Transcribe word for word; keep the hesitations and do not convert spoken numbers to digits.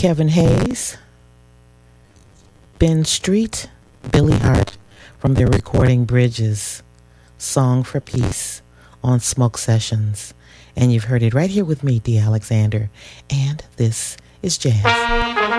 Kevin Hayes, Ben Street, Billy Hart from their recording Bridges, Song for Peace on Smoke Sessions. And you've heard it right here with me, D. Alexander. And this is Jazz.